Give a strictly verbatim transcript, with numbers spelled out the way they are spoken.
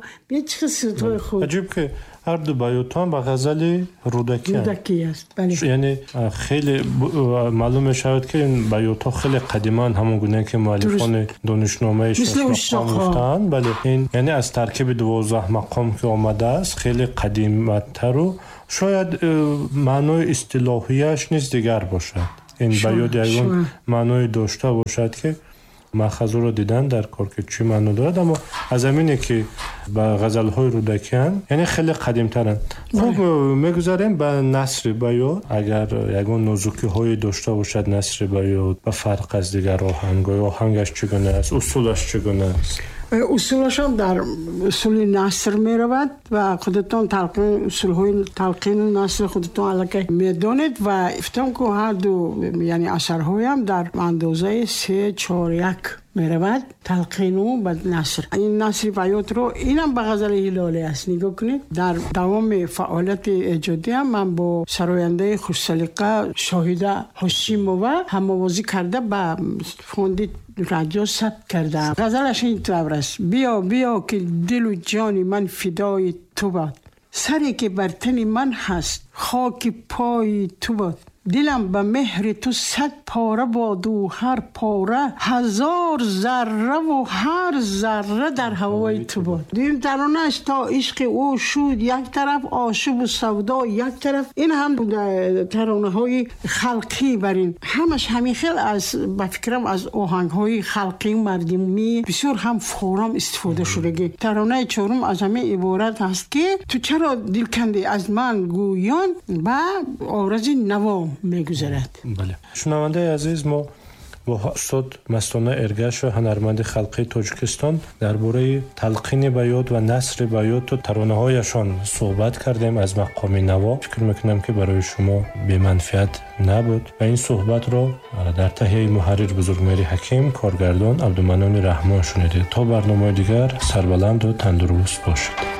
هیچ خصوصیت خوب. عجیب که هر دو بیاتان با غزل رودکی رودکی است. بله. یعنی خیلی معلوم می شود که این بیاتها خیلی قدیمان همون گونه که مؤلفان دانشنامه شش مقام گفتن. بله. این یعنی از ترکیب دوازده مقام که آمده است خیلی قدیم‌تر و شاید معنای اصطلاحیش نیز دیگر باشد. این بیات یگان معنای داشته باشد که ماخذ رو دیدن در کار که چی معنی دارد، اما از همینه که با غزل‌های رودکیان یعنی خیلی قدیم‌ترن. خوب میگذاریم به نثر بیات. اگر یگان نازکی‌های داشته باشد نثر بیات به فرق از دیگر آهنگ‌های، آهنگش چگونه است، اصولش چگونه است؟ اصولش هم در اصول نثر می رود و خودتون تلقین اصولهای تلقین نثر خودتون علاقه می دانید و افتام که هر دو یعنی اثرهای هم در اندازه سه چهار یک می رود تلقین و به نثر. این نثر بیات رو اینم به غزل هلالی است. نگاه کنید در دوام فعالیت ایجادی هم من با سراینده خوش سلیقه شاهده هاشیمووا هم‌آوازی کرده به فوندی رادیو ثبت کردم. غزلش این طور است: بیا بیا که دل و جان من فدای تو باد، سری که بر تن من هست خاک پای تو باد، دلم به مهر تو صد پاره باد و هر پاره هزار ذره و هر ذره در هوای تو باد. دیم ترانه‌اش تا عشق او شد یک طرف، عاشق و سودا یک طرف. این هم ترانه‌های خلقی برین همش همین خیلی از با فکرم از آهنگ‌های خلقی مردمی بسیار هم فورام استفاده شده. ترانه چهارم از همین عبارت هست که تو چرا دلکندی از من گویان و آرزوی نوا میگذرد. بله. شنونده عزیز، ما با استاد مستانه ارگش و هنرمند خلقی تاجیکستان درباره تلقین بیات و نثر بیات و ترانه‌هایشان صحبت کردیم از مقام نوا. فکر میکنم که برای شما بی منفعت نبود و این صحبت را در تهیه محرر بزرگمهری حکیم، کارگردان عبدالمنان رحمان شنیدید. تا برنامه دیگر سربلند و تندرست باشید.